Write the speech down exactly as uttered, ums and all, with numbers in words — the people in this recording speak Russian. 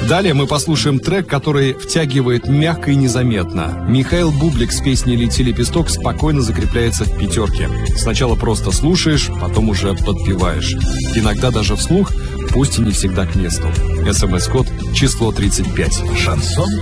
Далее мы послушаем трек, который втягивает мягко и незаметно. Михаил Бублик с песней «Лети, лепесток» спокойно закрепляется в пятерке. Сначала просто слушаешь, потом уже подпеваешь. Иногда даже вслух, пусть и не всегда к месту. СМС-код число тридцать пять. Шансон